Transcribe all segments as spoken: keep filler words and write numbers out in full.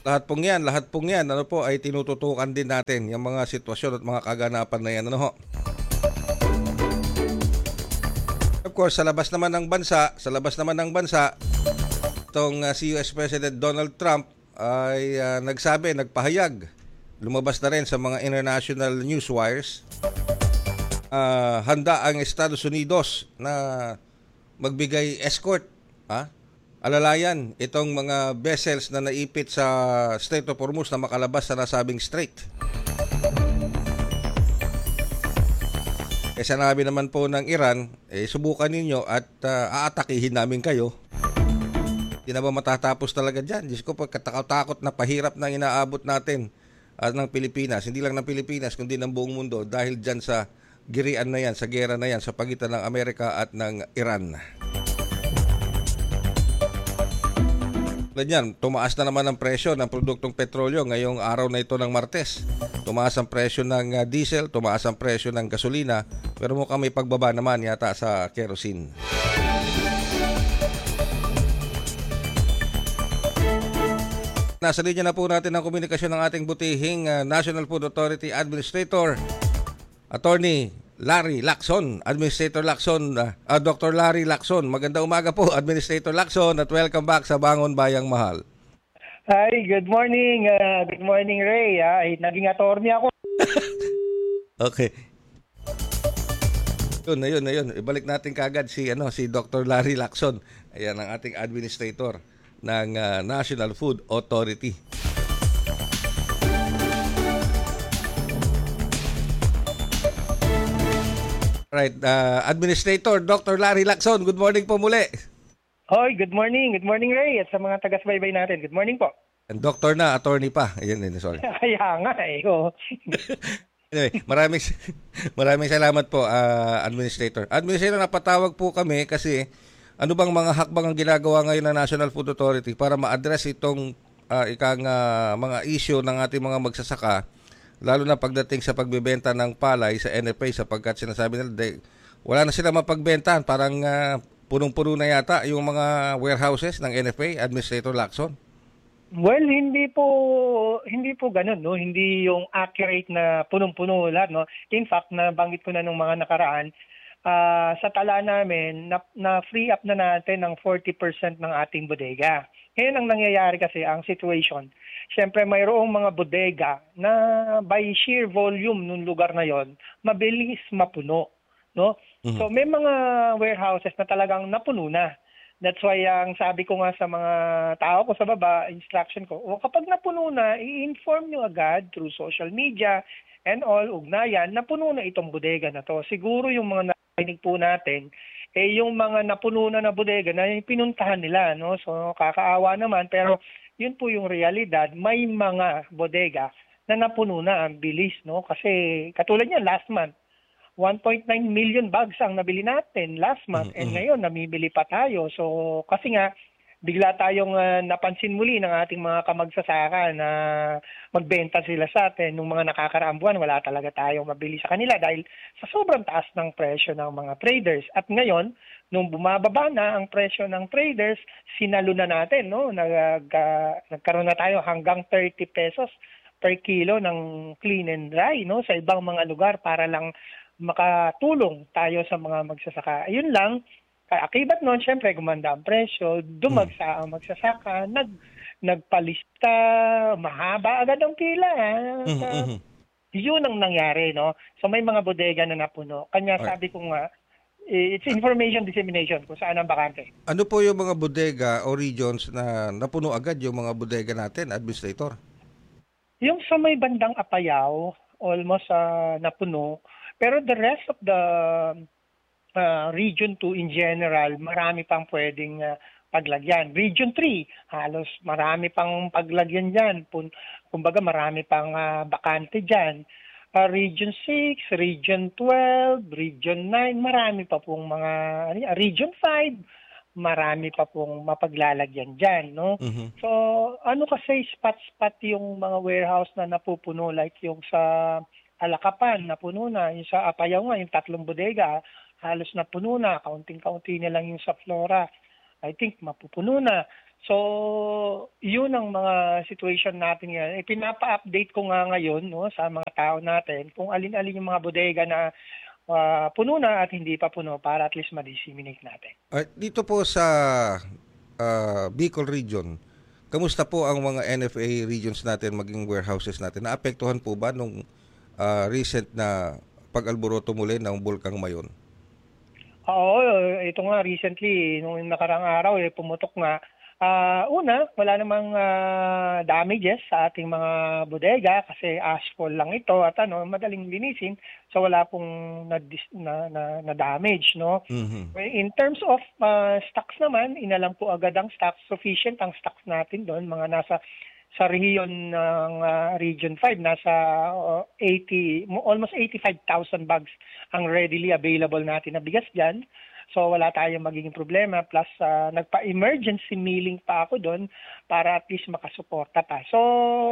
lahat pong yan, lahat pong yan, ano po, ay tinututukan din natin yung mga sitwasyon at mga kaganapan na yan. Ano ho? Of course, sa labas naman ng bansa, sa labas naman ng bansa, itong uh, si U S President Donald Trump ay uh, nagsabi, nagpahayag, lumabas na rin sa mga international news wires, uh, handa ang Estados Unidos na magbigay escort, ha? Alalayan, itong mga vessels na naipit sa Strait of Hormuz na makalabas sa nasabing strait. Eh sanabi naman po ng Iran, eh subukan ninyo at uh, aatakihin namin kayo. Hindi na ba matatapos talaga dyan? Diyos ko, pagkatakot na pahirap na inaabot natin at uh, ng Pilipinas, hindi lang ng Pilipinas, kundi ng buong mundo dahil dyan sa girian na yan, sa gera na yan, sa pagitan ng Amerika at ng Iran. Ganyan, tumaas na naman ang presyo ng produktong petrolyo ngayong araw na ito ng Martes. Tumaas ang presyo ng uh, diesel, tumaas ang presyo ng gasolina, pero mukhang may pagbaba naman yata sa kerosene. Nasa linya na po natin ang komunikasyon ng ating butihing uh, National Food Authority Administrator, Attorney Larry Lacson, Administrator Lacson, uh, uh, Doctor Larry Lacson. Magandang umaga po, Administrator Lacson, at welcome back sa Bangon Bayang Mahal. Hi, good morning. Uh, good morning, Ray. Ay, naging attorney ako. Okay. Yun na yun na yun. Ibalik natin kagad si ano si Doctor Larry Lacson. Ayan ang ating administrator ng uh, National Food Authority. Right, uh, Administrator Doctor Larry Lacson, good morning po muli. Hoy, good morning. Good morning, Ray. At sa mga taga-subaybay natin, good morning po. And doctor na, attorney pa. Ayun, ayun sorry. Kaya nga eh. Oh. Anyway, maraming maraming salamat po, uh, Administrator. Administrator, napatawag po kami kasi ano bang mga hakbang ang ginagawa ngayon ng National Food Authority para ma-address itong uh, ikang uh, mga issue ng ating mga magsasaka, lalo na pagdating sa pagbebenta ng palay sa N F A, sapagkat sinasabi nila de, wala na sila mapagbentahan, parang uh, punong-puno na yata yung mga warehouses ng N F A, Administrator Lacson. Well, hindi po hindi po ganoon, no. Hindi yung accurate na punong-puno lahat, no. In fact, nabanggit ko na nung mga nakaraan, uh, sa tala namin na, na free up na natin ng forty percent ng ating bodega. Ngayon ang nangyayari kasi ang situation. Siyempre mayroong mga bodega na by sheer volume nung lugar na yon, mabilis mapuno, no? Mm-hmm. So may mga warehouses na talagang napuno na. That's why ang sabi ko nga sa mga tao ko sa baba, instruction ko, o kapag napuno na, i-inform nyo agad through social media and all, ugnayan, napuno na itong bodega na to. Siguro yung mga narinig po natin, eh yung mga napuno na na bodega na yung pinuntahan nila, no? So kakaawa naman, pero yun po yung realidad. May mga bodega na napuno na ang bilis, no? Kasi katulad niya last month, one point nine million bags ang nabili natin last month, mm-hmm. and ngayon namimili pa tayo. So kasi nga bigla tayong uh, napansin muli ng ating mga kamagsasaka na magbenta sila sa atin. Nung mga nakakaraang buwan, wala talaga tayong mabili sa kanila dahil sa sobrang taas ng presyo ng mga traders. At ngayon, nung bumababa na ang presyo ng traders, sinalo na natin, no? Nag, uh, nagkaroon na tayo hanggang thirty pesos per kilo ng clean and dry, no? Sa ibang mga lugar para lang makatulong tayo sa mga magsasaka. Ayun lang. Akibat noon, syempre, gumanda ang presyo, dumagsa ang magsasaka, nag, nagpalista, mahaba agad ang pila. Mm-hmm. Yun ang nangyari, no? So may mga bodega na napuno. Kanya sabi ko nga, it's information dissemination kung saan ang bakante. Ano po yung mga bodega o regions na napuno agad yung mga bodega natin, Administrator? Yung sa may bandang Apayao, almost uh, napuno. Pero the rest of the Uh, Region two in general, marami pang pwedeng uh, paglagyan. Region three, halos marami pang paglagyan dyan. Pun- kumbaga marami pang uh, bakante dyan. Uh, Region six, Region twelve, Region nine, marami pa pong mga, uh, Region five, marami pa pong mapaglalagyan dyan. No? Mm-hmm. So, ano kasi spot-spot yung mga warehouse na napupuno, like yung sa Alakapan, napuno na. Yung sa Apayao nga, yung tatlong bodega, halos na puno na, kaunting-kaunti na lang yung sa Flora. I think mapupuno na. So, yun ang mga situation natin ngayon. Eh, pinapa-update ko nga ngayon, no, sa mga tao natin kung alin-alin yung mga bodega na ah, puno na at hindi pa puno para at least ma-disseminate natin. Ah, dito po sa ah, Bicol region, kamusta po ang mga N F A regions natin, maging warehouses natin? Naapektuhan po ba nung ah, recent na pag-alboroto muli ng Bulkang Mayon? Oo, ito nga recently, nung nakarang araw, eh, pumutok nga. Ah, una, wala namang ah, damages sa ating mga bodega kasi ashfall lang ito at ano, madaling linisin. So wala pong na, na, na, na damage, no? Mhm. In terms of ah, stocks naman, inalang po agad ang stocks. Sufficient ang stocks natin doon, mga nasa sa region ng ah, Region five, nasa ah, eighty, mo- almost eighty-five thousand bags ang readily available natin na bigas dyan. So wala tayong magiging problema. Plus ah, nagpa-emergency milling pa ako doon para at least makasuporta pa. So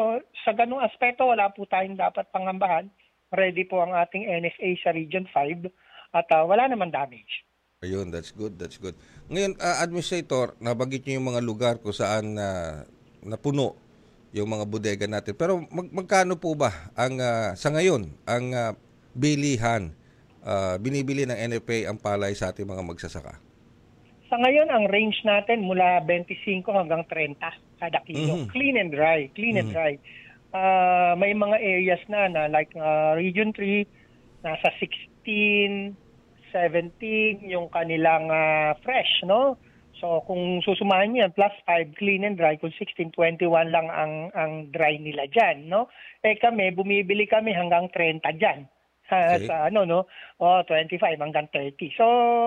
sa ganung aspeto, wala po tayong dapat pangambahan. Ready po ang ating N F A sa Region five at ah, wala naman damage. Ayun, that's good, that's good. Ngayon, ah, Administrator, nabanggit niyo yung mga lugar kung saan na napuno yung mga bodega natin. Pero mag, magkano po ba ang ah, sa ngayon ang ah, bilihan ah, binibili ng N F A ang palay sa ating mga magsasaka? Sa ngayon, ang range natin mula twenty-five hanggang thirty kada kilo. Mhm. Clean and dry. Clean and dry. Ah, may mga areas na na like ah, Region three, nasa sixteen, seventeen yung kanilang ah, fresh, no? So kung susumahin niyo yan, plus five clean and dry, kung sixteen, twenty-one lang ang ang dry nila dyan, no? Eh kami, bumibili kami hanggang thirty dyan. Sa, Okay. sa ano, no? O, twenty-five hanggang thirty. So,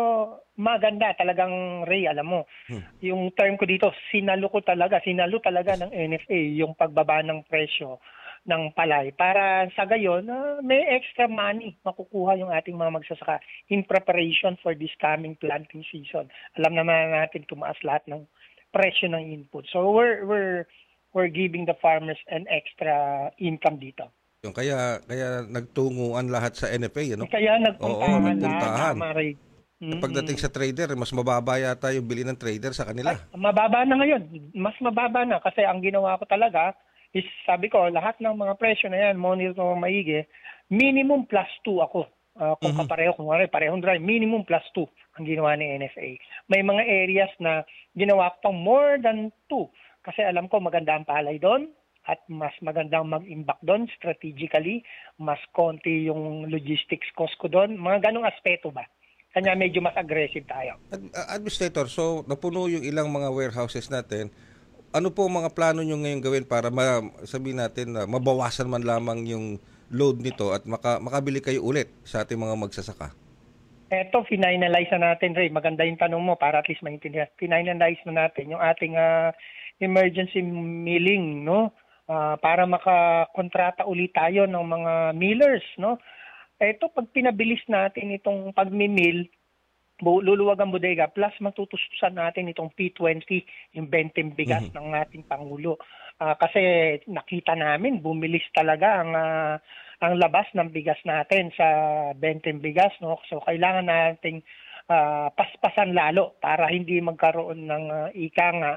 maganda talagang, Ray, alam mo. Hmm. Yung term ko dito, sinalo ko talaga, sinalo talaga ng N F A yung pagbaba ng presyo ng palay para sa gayon ah, may extra money makukuha yung ating mga magsasaka in preparation for this coming planting season. Alam naman natin tumaas lahat ng presyo ng input. So we're we're we're giving the farmers an extra income dito. Yung kaya kaya nagtunguan lahat sa N F A, ano? Kaya Oo, nagpuntahan na nagpuntahan. tama, Ray. Mm. Pagdating sa trader, mas mababa yata yung bili ng trader sa kanila. Ay, mababa na ngayon. Mas mababa na kasi ang ginawa ko talaga is sabi ko lahat ng mga presyo na yan, monitor ko maigi, minimum plus two ako. Ah, kung Mhm. kapareho, kung ano, parehong dry, minimum plus two ang ginawa ni N F A. May mga areas na ginawa ko pang more than two kasi alam ko maganda ang palay doon at mas magandang mag-imbak doon strategically, mas konti yung logistics cost ko doon. Mga ganong aspeto ba? Kanya medyo mas aggressive tayo. Ad- uh, Administrator, so napuno yung ilang mga warehouses natin. Ano po ang mga plano nyo ngayon gawin para ma, sabihin natin na mabawasan man lamang yung load nito at maka, makabili kayo ulit sa ating mga magsasaka? Eto, finalize na natin, Ray. Maganda yung tanong mo para at least maintindihan. Finalize na natin yung ating ah, emergency milling, no? Ah, para makakontrata ulit tayo ng mga millers, no? Eto, pag pinabilis natin itong pagmi-mill, bu- luluwag ang bodega, plus matutustusan natin itong P twenty, yung benteng bigas Mhm. ng ating Pangulo. Ah, kasi nakita namin, bumilis talaga ang ah, ang labas ng bigas natin sa benteng bigas, no? So kailangan nating ah, paspasan lalo para hindi magkaroon ng ah, ika nga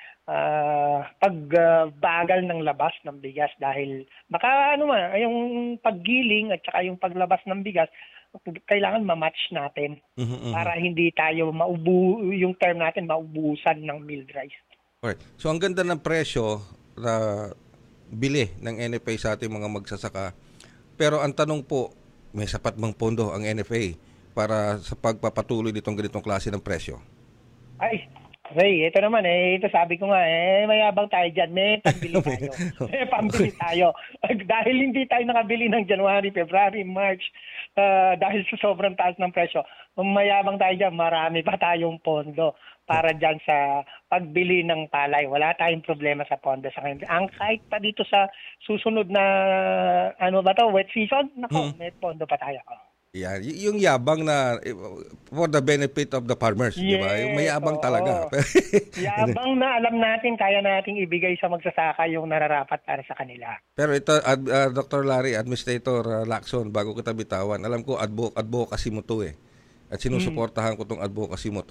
ah, pagbagal ng labas ng bigas dahil baka ano man, yung paggiling at saka yung paglabas ng bigas kailangan ma-match natin Mhm, mhm. para hindi tayo maubu yung term natin maubusan ng milled rice. Alright. So ang ganda ng presyo na bili ng N F A sa ating mga magsasaka. Pero ang tanong po, may sapat bang pondo ang N F A para sa pagpapatuloy nitong ganitong klase ng presyo? Ay, Ray, ito naman eh, ito sabi ko nga eh, mayabang tayo dyan, may pambili tayo. May pambili tayo. Dahil hindi tayo nakabili ng January, February, March, ah, dahil sa sobrang taas ng presyo, mayabang tayo dyan, marami pa tayong pondo para dyan sa pagbili ng palay. Wala tayong problema sa pondo sa kanila. Ang kahit pa dito sa susunod na, ano ba to, wet season, nako, may pondo pa tayo. Yan, y- yung yabang na eh, for the benefit of the farmers, di ba? Yung mayabang oo. talaga. Yabang na alam natin, kaya nating ibigay sa magsasaka yung nararapat para sa kanila. Pero ito, ad, uh, Doctor Larry, Administrator uh, Lacson, bago kita bitawan, alam ko advo- advocacy mo to eh. At sinusuportahan ko tong advocacy mo to.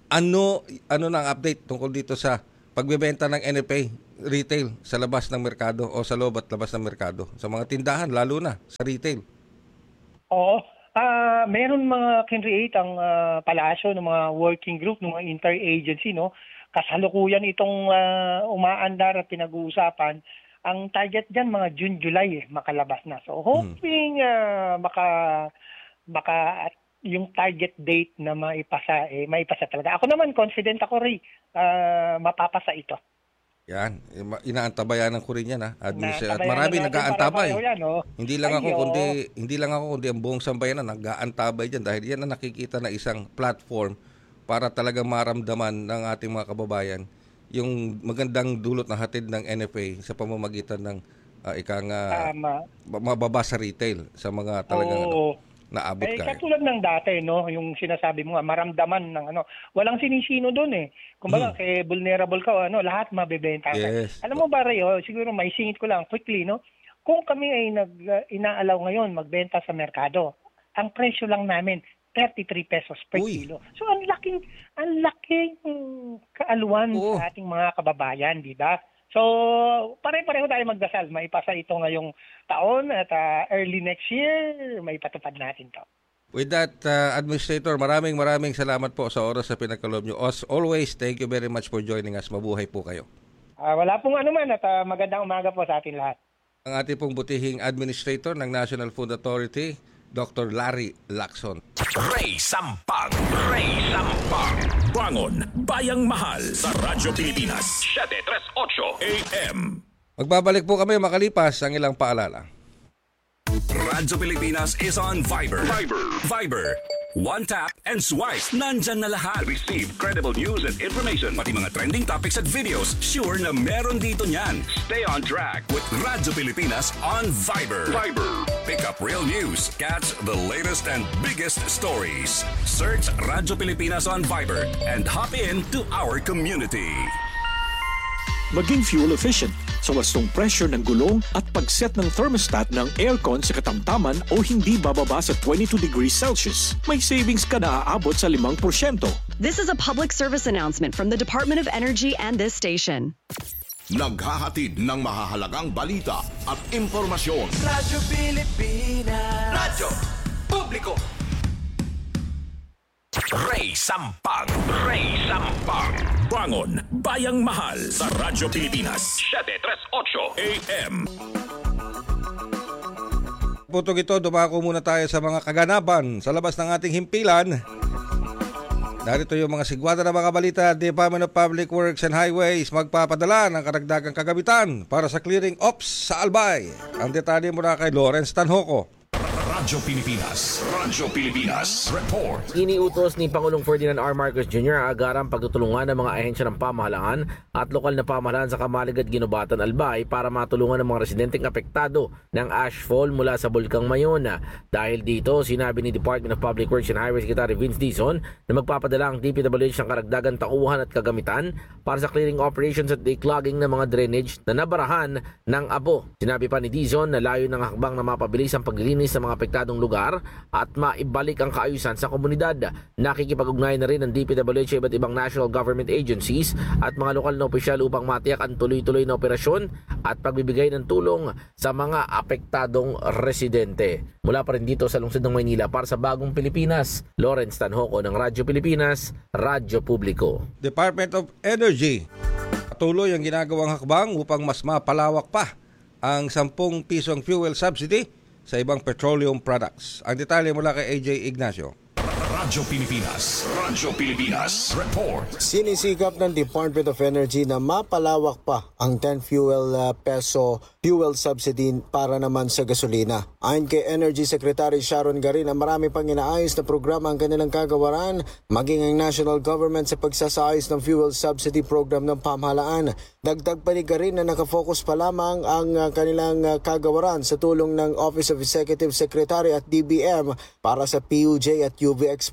Ano ano na ang update tungkol dito sa pagbebenta ng N F A retail sa labas ng merkado o sa loob at labas ng merkado? Sa mga tindahan, lalo na sa retail. Oo. Ah, meron mga kinreate ang ah, palasyo ng mga working group, ng mga interagency, no? Kasalukuyan itong ah, umaandar at pinag-uusapan. Ang target diyan mga June, July eh, makalabas na. So hoping ah, maka maka at yung target date na maipasa eh maipasa talaga. Ako naman confident ako rin ah, mapapasa ito. Yan, inaantabayan ko rin yan, ha. Administration. At Naantabayanan marami natin nag-aantabay. para-pareho yan, oh. Hindi lang ako Ay, kundi oo. hindi lang ako kundi ang buong sambayanan nag-aantabay diyan dahil yan ang nakikita na isang platform para talagang maramdaman ng ating mga kababayan yung magandang dulot na hatid ng N F A sa pamamagitan ng uh, ikang uh, Tama. mababa sa retail sa mga talagang ano, Oo. naabot Eh, kaya. katulad ng dati, no, yung sinasabi mo nga, maramdaman ng ano, walang sinisino doon eh. Kumbaga, kay vulnerable ka, o ano, lahat mabebenta ka. Yes. Alam mo ba, Ray, oh, siguro may singit ko lang quickly, no? Kung kami ay nag, uh, inaalaw ngayon magbenta sa merkado, ang presyo lang namin, thirty-three pesos per Uy. kilo. So, ang laking, ang laking mm, kaaluan Oo. sa ating mga kababayan, di ba? So, pare-pareho tayo magdasal. Maipasa ito ngayong taon at uh, early next year, maipatupad natin to. With that, uh, Administrator, maraming maraming salamat po sa oras sa pinagkaloob nyo. As always, thank you very much for joining us. Mabuhay po kayo. Ah, wala pong anuman at uh, magandang umaga po sa atin lahat. Ang ating pong butihing Administrator ng National Food Authority, Doctor Larry Lacson. Ray Sampang, Ray Sampang. Bangon, Bayang Mahal sa Radyo Pilipinas. seven thirty-eight A M. Magbabalik po kami makalipas ang ilang paalala. Radyo Pilipinas is on Viber. Viber. Viber. One tap and swipe. Nandyan na lahat. Receive credible news and information. Pati mga trending topics at videos. Sure na meron dito niyan. Stay on track with Radyo Pilipinas on Viber. Viber. Pick up real news. Catch the latest and biggest stories. Search Radyo Pilipinas on Viber and hop in to our community. Maging fuel efficient sa wastong pressure ng gulong at pag-set ng thermostat ng aircon sa katamtaman o hindi bababa sa twenty-two degrees Celsius. May savings ka na aabot sa limang porsyento. This is a public service announcement from the Department of Energy and this station. Naghahatid ng mahahalagang balita at impormasyon. Radyo Pilipinas. Radyo Publiko. Ray Sampang, Ray Sampang. Bangon, Bayang Mahal sa Radyo Pilipinas. seven thirty-eight A M. Putong ito, dumako muna tayo sa mga kaganapan sa labas ng ating himpilan. Narito yung mga sigwada na mga balita. Department of Public Works and Highways magpapadala ng karagdagang kagamitan para sa clearing ops sa Albay. Ang detalye muna kay Lawrence Tanhoco. Radyo Pilipinas, Radyo Pilipinas, report. Iniutos ni Pangulong Ferdinand R. Marcos Junior ang agarang pagtutulungan ng mga ahensya ng pamahalaan at lokal na pamahalaan sa Kamalig at Ginobatan, Albay para matulungan ng mga residenteng apektado ng ashfall mula sa Bulkang Mayon. Dahil dito, sinabi ni Department of Public Works and Highways Secretary Vince Dizon na magpapadala ang D P W H ng karagdagang tauhan at kagamitan para sa clearing operations at declogging ng mga drainage na nabarahan ng abo. Sinabi pa ni Dizon na layo ng hakbang na mapabilis ang paglinis sa mga apektadong lugar at maibalik ang kaayusan sa komunidad. Nakikipag-ugnayan na rin ng D P W H iba't ibang national government agencies at mga lokal na opisyal upang matiyak ang tuloy-tuloy na operasyon at pagbibigay ng tulong sa mga apektadong residente. Mula pa rin dito sa lungsod ng Maynila para sa Bagong Pilipinas, Lawrence Tanhoco ng Radyo Pilipinas, Radyo Publiko. Department of Energy, patuloy ang ginagawang hakbang upang mas mapalawak pa ang ten pisong fuel subsidy sa ibang petroleum products. Ang detalye mula kay A J Ignacio. Radyo Pilipinas, Radyo Pilipinas, report. Sinisikap ng Department of Energy na mapalawak pa ang ten fuel uh, peso fuel subsidy para naman sa gasolina. Ayon kay Energy Secretary Sharon Garin, marami pang inaayos na programa ang kanilang kagawaran, maging ang national government sa pagsasayos ng fuel subsidy program ng pamahalaan. Dagdag pa ni Garin na nakafocus pa lamang ang uh, kanilang uh, kagawaran sa tulong ng Office of Executive Secretary at D B M para sa P U J at U V Express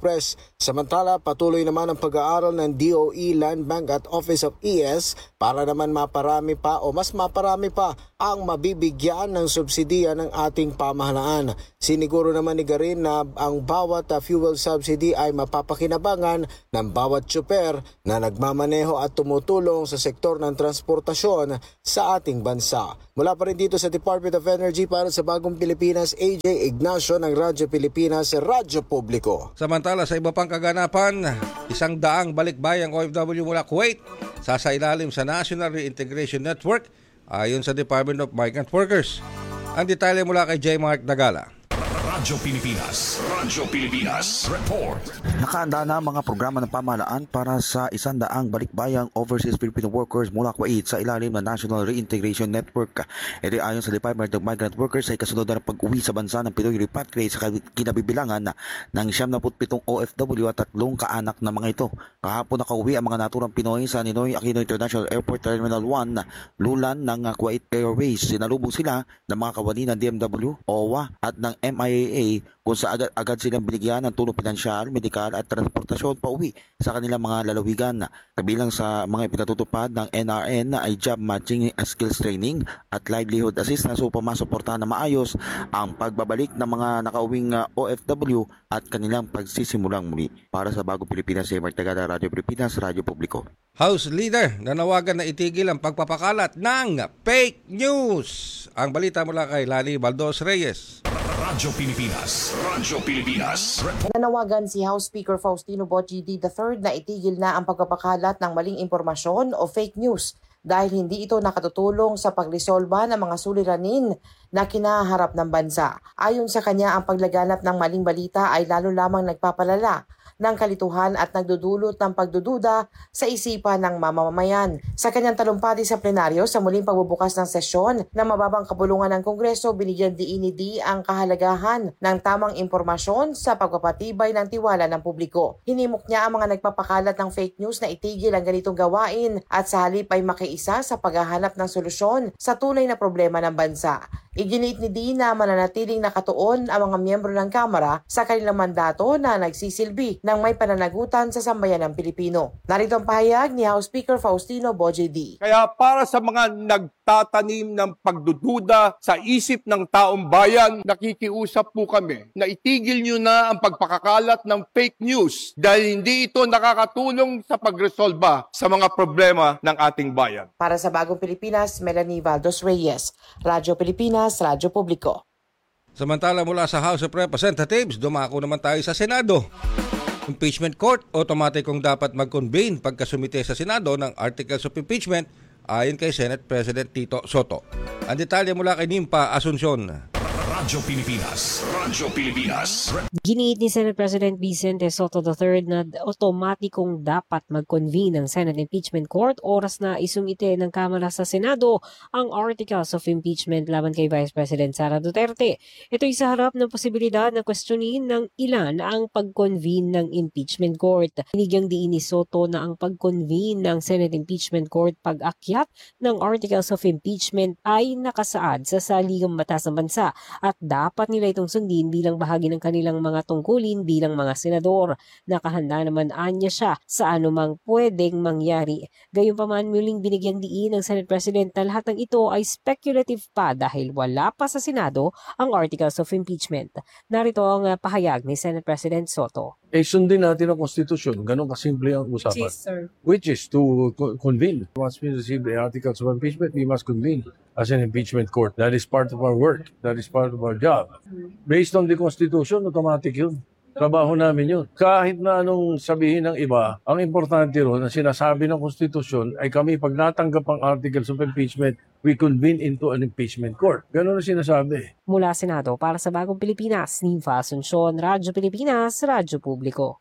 Express. Samantala, patuloy naman ang pag-aaral ng D O E, Land Bank at Office of E S para naman maparami pa o mas maparami pa ang mabibigyan ng subsidiya ng ating pamahalaan. Siniguro naman ni Garin na ang bawat uh, fuel subsidy ay mapapakinabangan ng bawat tsuper na nagmamaneho at tumutulong sa sektor ng transportasyon sa ating bansa. Mula pa rin dito sa Department of Energy para sa Bagong Pilipinas, A J Ignacio ng Radyo Pilipinas, Radyo Publiko. Samantala sa iba pang kaganapan, isang daang balikbayang O F W mula Kuwait sasailalim sa National Reintegration Network ayon sa Department of Migrant Workers. Ang detalye mula kay J. Mark Dagala. Radyo Pilipinas. Radyo Pilipinas. Report. Nakahanda na mga programa ng pamahalaan para sa isandaang balikbayang overseas Filipino workers mula Kuwait sa ilalim ng National Reintegration Network. Ito ayon sa Department of Migrant Workers ay kasunod na pag-uwi sa bansa ng Pinoy repatriate sa kinabibilangan ng siyam na pitong O F W at tatlong kaanak na mga ito. Kahapon nakauwi ang mga naturang Pinoy sa Ninoy Aquino International Airport Terminal one, lulan ng Kuwait Airways. Sinalubong sila ng mga kawani ng D M W, O W A at ng M I A A kung saan agad, agad silang binigyan ng tulong pinansyal, medikal at transportasyon pauwi sa kanilang mga lalawigan. Kabilang sa mga ipinatutupad ng N R N ay job matching, skills training at livelihood assistance upang masuportahan na maayos ang pagbabalik ng mga nakauwing O F W at kanilang pagsisimulang muli. Para sa Bagong Pilipinas, J. Mark Dagala, Radyo Pilipinas, Radyo Publiko. House Leader nanawagan na itigil ang pagpapakalat ng fake news. Ang balita mula kay Lali Baldos Reyes. Radyo Pilipinas. Radyo Pilipinas. Report. Nanawagan si House Speaker Faustino Bochidi the third na itigil na ang pagpapakalat ng maling impormasyon o fake news dahil hindi ito nakatutulong sa pagresolba ng mga suliranin na kinaharap ng bansa. Ayon sa kanya, ang paglaganap ng maling balita ay lalo lamang nagpapalala ng kalituhan at nagdudulot ng pagdududa sa isipan ng mamamayan. Sa kanyang talumpati sa plenaryo sa muling pagbubukas ng sesyon ng mababang kapulungan ng Kongreso, binigyan diin ni D ang kahalagahan ng tamang impormasyon sa pagpapatibay ng tiwala ng publiko. Hinimok niya ang mga nagpapakalat ng fake news na itigil ang ganitong gawain at sa halip ay makiisa sa paghahanap ng solusyon sa tunay na problema ng bansa. Iginiit ni D na mananatiling nakatuon ang mga miyembro ng Kamara sa kanilang mandato na nagsisilbi ng may pananagutan sa sambayan ng Pilipino. Narito ang pahayag ni House Speaker Faustino Bochidi. Kaya para sa mga nagtatanim ng pagdududa sa isip ng taong bayan, nakikiusap po kami na itigil nyo na ang pagpakakalat ng fake news dahil hindi ito nakakatulong sa pagresolba sa mga problema ng ating bayan. Para sa Bagong Pilipinas, Melanie Valdos Reyes, Radyo Pilipinas, Radyo Publiko. Samantala mula sa House of Representatives, dumako naman tayo sa Senado. Impeachment Court, automatikong dapat mag-convene pagkasumite sa Senado ng Articles of Impeachment ayon kay Senate President Tito Soto. Ang detalye mula kay Nimpa Asuncion. Radyo Pilipinas. Radyo Pilipinas. Giniit ni Senate President Vicente Soto the third na otomatikong dapat mag-convene ng Senate Impeachment Court oras na isumite ng Kamara sa Senado ang Articles of Impeachment laban kay Vice President Sara Duterte. Ito'y sa harap ng posibilidad na questionin ng ilan ang pag-convene ng Impeachment Court. Binigyang diin ni Soto na ang pag-convene ng Senate Impeachment Court pag-akyat ng Articles of Impeachment ay nakasaad sa saligang batas ng bansa at dapat nila itong sundin bilang bahagi ng kanilang mga tungkulin bilang mga senador. Nakahanda naman anya siya sa anumang pwedeng mangyari. Gayunpaman, muling binigyang diin ng Senate President na lahat ng ito ay speculative pa dahil wala pa sa Senado ang Articles of Impeachment. Narito ang pahayag ni Senate President Soto. Eh, sundin natin ang konstitusyon. Ganon kasimple ang usapan. Yes, sir. Which is to co- convene. Once we receive the articles of impeachment, we must convene as an impeachment court. That is part of our work. That is part of our job. Based on the constitution, automatic yun. Trabaho namin yun. Kahit na anong sabihin ng iba, ang importante ron, ang sinasabi ng konstitusyon, ay kami pag natanggap ang articles of impeachment, we convene into an impeachment court. Ganon ang sinasabi. Mula Senado, para sa Bagong Pilipinas, Nimfa Asuncion, Radyo Pilipinas, Radyo Publiko.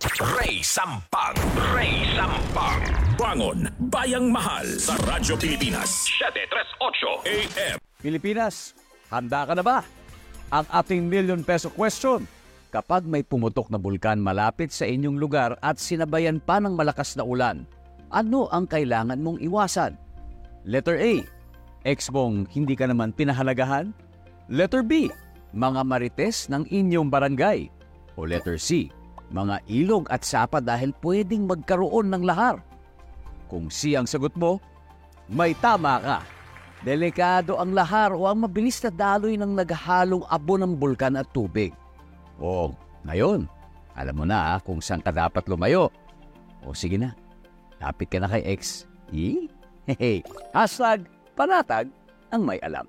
Ray Sampang. Ray Sampang. Bangon, Bayang Mahal sa Radyo Pilipinas. seven thirty-eight A M. Pilipinas, handa ka na ba? Ang ating million peso question. Kapag may pumutok na bulkan malapit sa inyong lugar at sinabayan pa ng malakas na ulan, ano ang kailangan mong iwasan? Letter A, ex mong hindi ka naman pinahalagahan? Letter B, mga marites ng inyong barangay? O letter C, mga ilog at sapa dahil pwedeng magkaroon ng lahar? Kung si ang sagot mo, may tama ka. Delikado ang lahar o ang mabilis na daloy ng naghahalong abo ng bulkan at tubig. O, ngayon, alam mo na kung saan ka dapat lumayo. O sige na, lapit ka na kay X. Eh? Hehe. Hashtag panatag ang may alam.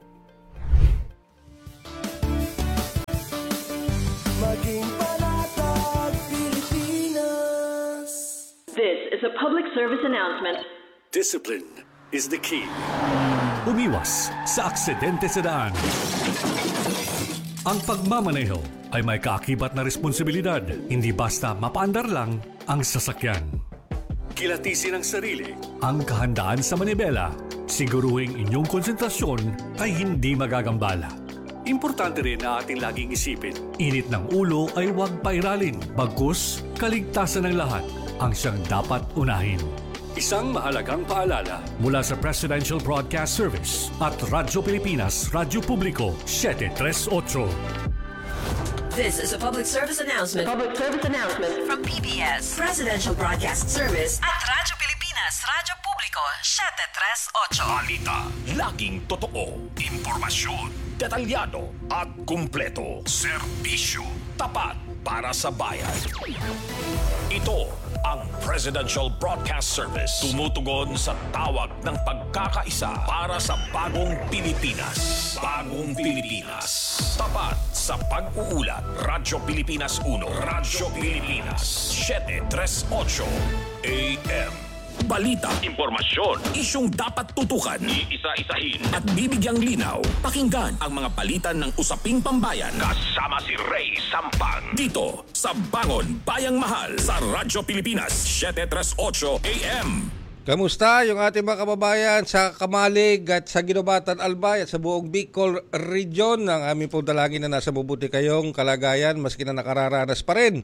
Maging panatag Pilipinas. This is a public service announcement. Discipline is the key. Umiwas sa aksidente sa daan. Ang pagmamaneho ay may kaakibat na responsibilidad. Hindi basta mapaandar lang ang sasakyan. Kilatisin ang sarili, ang kahandaan sa manibela. Siguruhing inyong konsentrasyon ay hindi magagambala. Importante rin na ating laging isipin, init ng ulo ay huwag pairalin. Bagkus, kaligtasan ng lahat ang siyang dapat unahin. Isang mahalagang paalala mula sa Presidential Broadcast Service at Radyo Pilipinas, Radyo Publiko, seven thirty-eight. This is a public service announcement. Public service announcement from P B S Presidential Broadcast Service at Radyo Pilipinas, Radyo Publiko, seven thirty-eight. Balita, laging totoo, impormasyon, detalyado at kumpleto. Serbisyo, tapat para sa bayan. Ito ang Presidential Broadcast Service. Tumutugon sa tawag ng pagkakaisa para sa bagong Pilipinas. Bagong Pilipinas. Tapat sa pag-uulat. Radyo Pilipinas one. Radyo Pilipinas seven thirty-eight A M. Balita, impormasyon, isyong dapat tutukan, iisa-isahin at bibigyang linaw. Pakinggan ang mga balitan ng usaping pambayan. Kasama si Ray Sampang. Dito sa Bangon Bayang Mahal sa Radyo Pilipinas seven thirty-eight A M. Kamusta yung ating mga kababayan sa Kamalig at sa Ginobatan, Albay at sa buong Bicol Region? Ang aming pong dalangin na nasa mabuti kayong kalagayan maski na nakararanas pa rin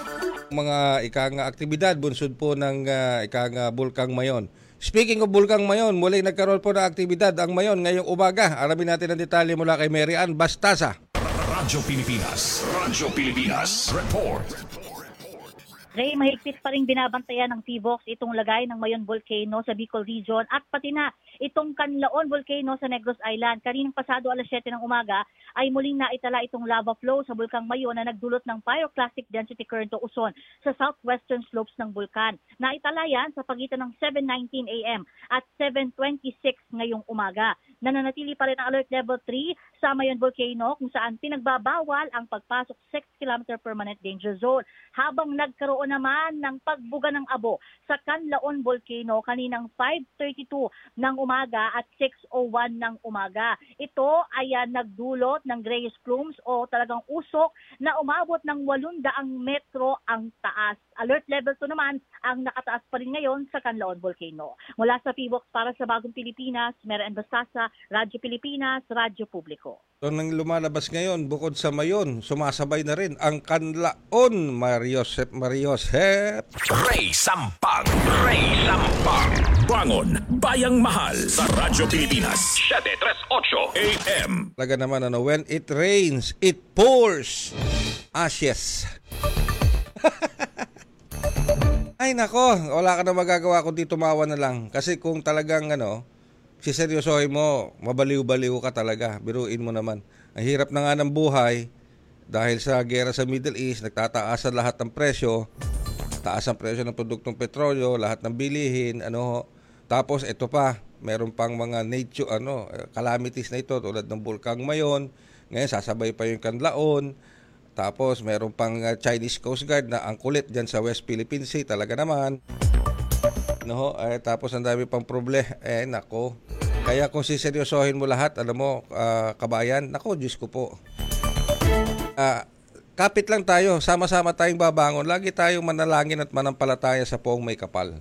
mga ikang aktibidad bunsod po ng uh, ikang uh, Bulkang Mayon. Speaking of Bulkang Mayon, muling nagkaroon po ng aktibidad ang Mayon ngayong umaga. Alamin natin ang detalye mula kay Mary Ann Bastasa. Radyo Pilipinas, Radyo Pilipinas, report. Ray, mahigpit pa rin binabantayan ng T V O X itong lagay ng Mayon Volcano sa Bicol Region at pati na itong Canlaon Volcano sa Negros Island. Kaninang pasado alas seven ng umaga ay muling naitala itong lava flow sa Bulkang Mayon na nagdulot ng pyroclastic density current o uson sa southwestern slopes ng bulkan. Naitala yan sa pagitan ng seven nineteen A M at seven twenty-six ngayong umaga. Nananatili pa rin ang alert level three sa Mayon Volcano kung saan pinagbabawal ang pagpasok six kilometer permanent danger zone habang nagkaroon naman ng pagbuga ng abo sa Canlaon Volcano kaninang five thirty-two ng umaga at six oh one ng umaga. Ito ay uh, nagdulot ng grayish plumes o talagang usok na umabot ng eight hundred metro ang taas. Alert level two naman ang nakataas pa rin ngayon sa Canlaon Volcano. Mula sa P B O X para sa Bagong Pilipinas, Mary Ann Bastasa, Radyo Pilipinas, Radyo Publiko. So nang lumalabas ngayon, bukod sa Mayon, sumasabay na rin ang Canlaon. Mariosep, Mariosep. Ray Sampang, Ray Sampang. Bangon Bayang Mahal sa Radyo Pilipinas seven thirty-eight A M. Talaga naman ano, when it rains, it pours. Ashes. Ay nako, wala ka na magagawa kundi tumawa na lang. Kasi kung talagang ano, siseryosohin mo, mabaliw-baliw ka talaga. Biruin mo naman. Ang hirap na nga ng buhay dahil sa gera sa Middle East, nagtataasan lahat ng presyo. Taas ang presyo ng produktong petrolyo, lahat ng bilihin, ano. Tapos ito pa, meron pang mga nature, ano, calamities na ito tulad ng Bulkang Mayon. Ngayon sasabay pa yung Canlaon. Tapos meron pang uh, Chinese Coast Guard na ang kulit dyan sa West Philippine Sea, talaga naman. No, eh, tapos ang dami pang problema. Eh, nako. Kaya kung siseryosohin mo lahat, alam mo, uh, kabayan, nako, Diyos ko po. Uh, kapit lang tayo, sama-sama tayong babangon. Lagi tayong manalangin at manampalataya sa poong may kapal.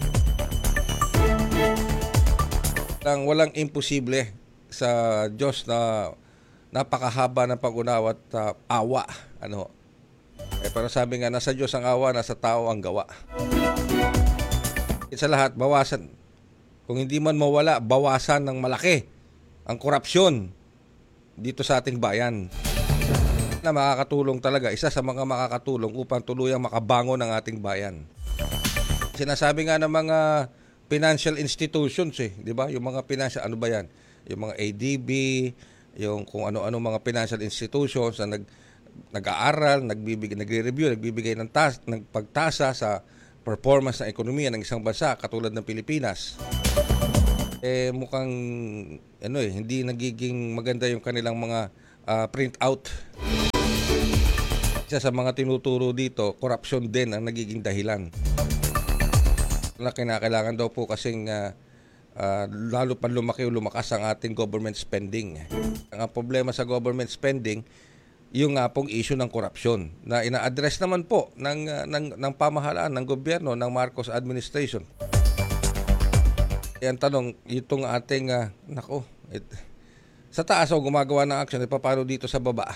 Lang, walang imposible sa Diyos na napakahaba ng pag-unawa at uh, awa. Ano? Eh, pero sabi nga, nasa Diyos ang awa, nasa tao ang gawa. Sa lahat, bawasan. Kung hindi man mawala, bawasan ng malaki ang korupsyon dito sa ating bayan. na makakatulong talaga, isa sa mga makakatulong upang tuluyang makabangon ang ating bayan. Sinasabi nga ng mga financial institutions eh, di ba? Yung mga financial, ano ba yan? Yung mga A D B, yung kung ano-ano mga financial institutions na nag, nag-aaral, nagbibigay, nagre-review, nagbibigay ng, tas, ng pagtasa sa performance ng ekonomiya ng isang bansa katulad ng Pilipinas. Eh mukhang ano eh, hindi nagiging maganda yung kanilang mga uh, print out. Isa sa mga tinuturo dito, corruption din ang nagiging dahilan. Na kinakailangan daw po kasing uh, uh, lalo pa lumaki o lumakas ang ating government spending. Ang problema sa government spending, yung nga pong issue ng korupsyon na ina-address naman po ng, uh, ng, ng pamahalaan, ng gobyerno, ng Marcos administration. Yan tanong, itong ating, uh, nako, it, sa taas o gumagawa ng action, e paano dito sa baba?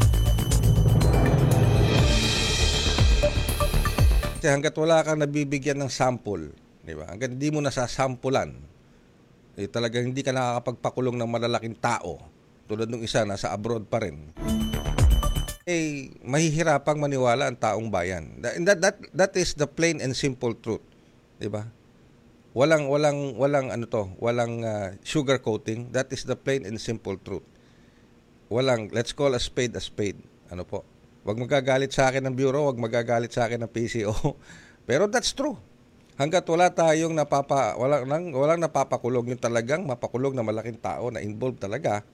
Kasi hanggat wala kang nabibigyan ng sample, di ba? Hanggat hindi mo nasasampulan, eh, talagang hindi ka nakakapagpakulong ng malalaking tao, tulad ng isa, nasa abroad pa rin, eh, mahihirapang maniwala ang taong bayan. That, that, that is the plain and simple truth, di ba? Walang walang walang ano to, walang uh, sugar coating. That is the plain and simple truth. Walang, let's call a spade a spade. Ano po? Wag magagalit sa akin ng bureau, wag magagalit sa akin ng P C O. Pero that's true. Hangga't wala tayong napapa walang walang, walang napapakulong yung talagang mapakulong na malaking tao na involved talaga.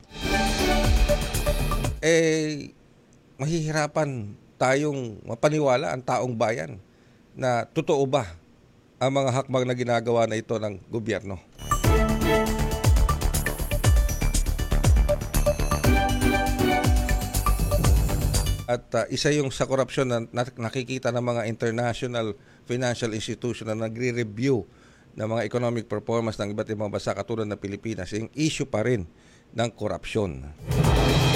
Eh mahihirapan tayong mapaniwala ang taong bayan na totoo ba ang mga hakbang na ginagawa na ito ng gobyerno. At uh, isa yung sa korupsyon na nakikita ng mga international financial institution na nagre-review ng mga economic performance ng iba't ibang bansa katulad ng Pilipinas, yung issue pa rin ng korupsyon.